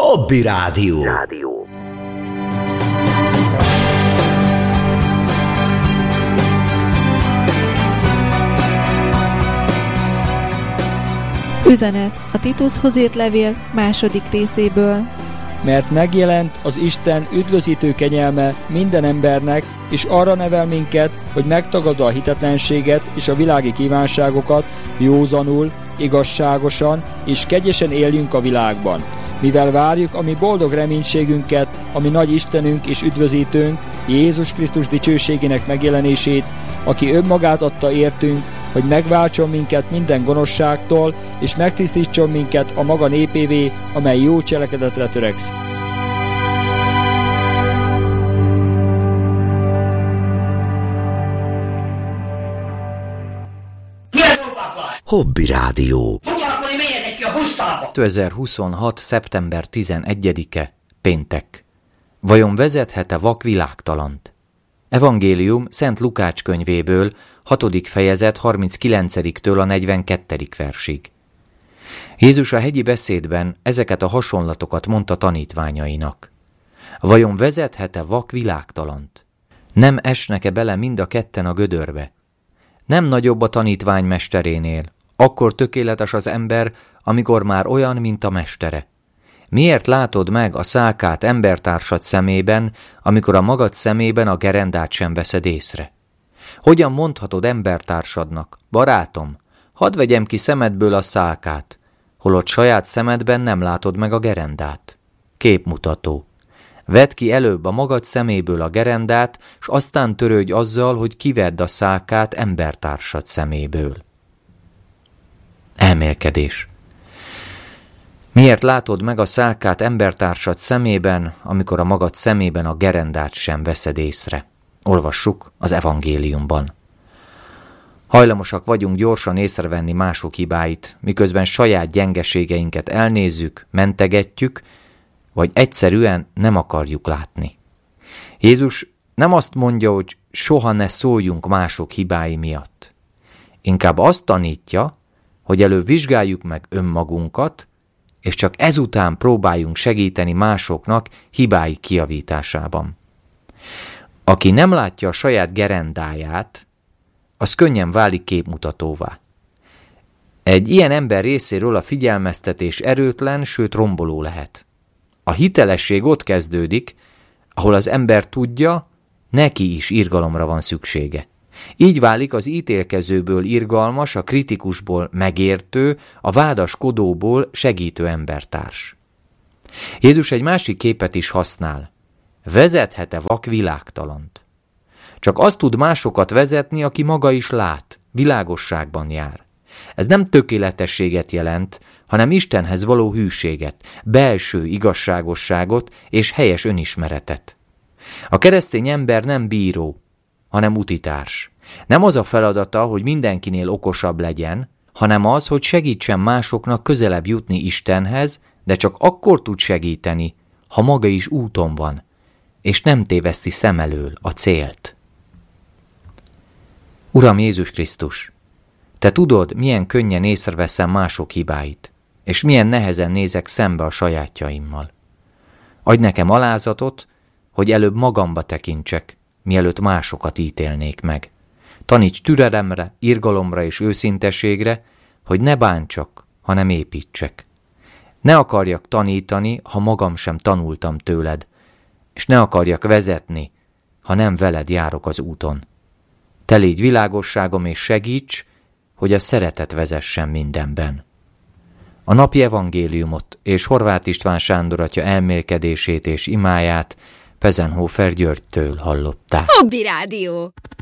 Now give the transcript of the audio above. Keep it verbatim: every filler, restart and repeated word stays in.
Hobby Rádió. Rádió. Üzenet a Titushoz írt levél második részéből. Mert megjelent az Isten üdvözítő kegyelme minden embernek, és arra nevel minket, hogy megtagadva a hitetlenséget és a világi kívánságokat józanul, igazságosan és kegyesen éljünk a világban, mivel várjuk a mi boldog reménységünket, ami nagy Istenünk és üdvözítőnk, Jézus Krisztus dicsőségének megjelenését, aki önmagát adta értünk, hogy megváltson minket minden gonoszságtól, és megtisztítson minket a maga népévé, amely jó cselekedetre törekszik. Hobby Rádió. kétezer-huszonhat. szeptember tizenegyedike. Péntek. Vajon vezethet-e vak világtalant? Evangélium Szent Lukács könyvéből, hatodik fejezet harminckilencediktől a negyvenkettedik versig. Jézus a hegyi beszédben ezeket a hasonlatokat mondta tanítványainak. Vajon vezethet-e vak világtalant? Nem esnek-e bele mind a ketten a gödörbe? Nem nagyobb a tanítvány mesterénél, akkor tökéletes az ember, amikor már olyan, mint a mestere. Miért látod meg a szálkát embertársad szemében, amikor a magad szemében a gerendát sem veszed észre? Hogyan mondhatod embertársadnak, barátom, hadd vegyem ki szemedből a szálkát, holott saját szemedben nem látod meg a gerendát? Képmutató. Vedd ki előbb a magad szeméből a gerendát, s aztán törődj azzal, hogy kivedd a szálkát embertársad szeméből. Elmélkedés. Miért látod meg a szálkát embertársad szemében, amikor a magad szemében a gerendát sem veszed észre? Olvassuk az evangéliumban. Hajlamosak vagyunk gyorsan észrevenni mások hibáit, miközben saját gyengeségeinket elnézzük, mentegetjük, vagy egyszerűen nem akarjuk látni. Jézus nem azt mondja, hogy soha ne szóljunk mások hibái miatt. Inkább azt tanítja, hogy előbb vizsgáljuk meg önmagunkat, és csak ezután próbáljunk segíteni másoknak hibái kijavításában. Aki nem látja a saját gerendáját, az könnyen válik képmutatóvá. Egy ilyen ember részéről a figyelmeztetés erőtlen, sőt romboló lehet. A hitelesség ott kezdődik, ahol az ember tudja, neki is irgalomra van szüksége. Így válik az ítélkezőből irgalmas, a kritikusból megértő, a vádaskodóból segítő embertárs. Jézus egy másik képet is használ. Vezethet-e vak világtalant? Csak azt tud másokat vezetni, aki maga is lát, világosságban jár. Ez nem tökéletességet jelent, hanem Istenhez való hűséget, belső igazságosságot és helyes önismeretet. A keresztény ember nem bíró, hanem utitárs. Nem az a feladata, hogy mindenkinél okosabb legyen, hanem az, hogy segítsen másoknak közelebb jutni Istenhez, de csak akkor tud segíteni, ha maga is úton van, és nem téveszti szem elől a célt. Uram Jézus Krisztus, Te tudod, milyen könnyen észreveszem mások hibáit, és milyen nehezen nézek szembe a sajátjaimmal. Adj nekem alázatot, hogy előbb magamba tekintsek, mielőtt másokat ítélnék meg. Taníts türelemre, irgalomra és őszintességre, hogy ne bántsak, hanem építsek. Ne akarjak tanítani, ha magam sem tanultam tőled, és ne akarjak vezetni, ha nem veled járok az úton. Te légy világosságom és segíts, hogy a szeretet vezessen mindenben. A napi evangéliumot és Horváth István Sándor atya elmélkedését és imáját Pezenhofer Györgytől hallották. Hobby Rádió.